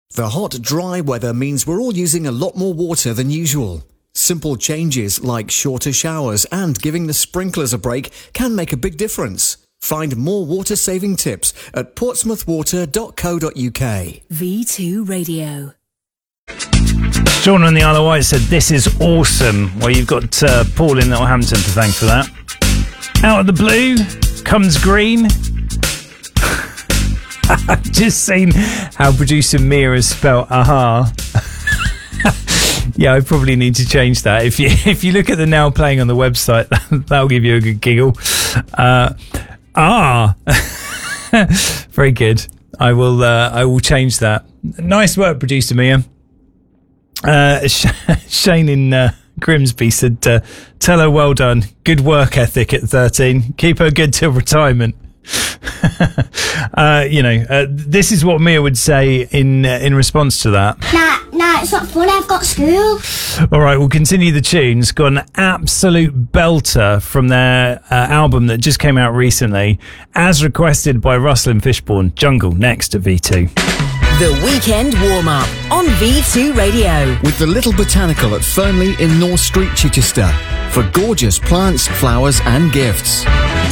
The hot, dry weather means we're all using a lot more water than usual. Simple changes like shorter showers and giving the sprinklers a break can make a big difference. Find more water-saving tips at portsmouthwater.co.uk. V2 Radio. Sean on the Isle of Wight said, "This is awesome." Well, you've got Paul in Littlehampton to thank for that. Out of the blue comes green. I've just seen how producer Mia has spelt aha. Yeah, I probably need to change that. If you look at the now playing on the website, that'll give you a good giggle. Very good. I will change that. Nice work, producer Mia. Shane in Grimsby said, "Tell her well done. Good work ethic at 13. Keep her good till retirement." This is what Mia would say in response to that. Nah, it's not fun. I've got school. All right, we'll continue the tunes. Got an absolute belter from their album that just came out recently, as requested by Russell and Fishbourne. Jungle next to V2. The Weekend Warm-Up on V2 Radio. With the Little Botanical at Fernley in North Street, Chichester. For gorgeous plants, flowers and gifts.